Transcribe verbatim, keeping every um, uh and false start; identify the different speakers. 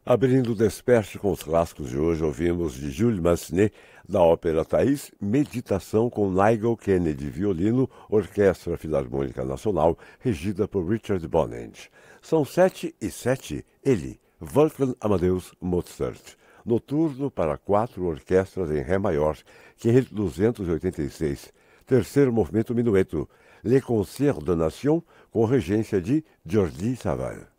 Speaker 1: Abrindo o Desperte com os clássicos de hoje, ouvimos de Jules Massenet, da ópera Thaís, Meditação com Nigel Kennedy, violino, Orquestra Filarmônica Nacional, regida por Richard Bonnet. São sete e sete, ele, Wolfgang Amadeus Mozart. Noturno para quatro orquestras em Ré maior, quinhentos duzentos e oitenta e seis. Terceiro movimento minueto, Le Concert de Nation, com regência de Jordi Savall.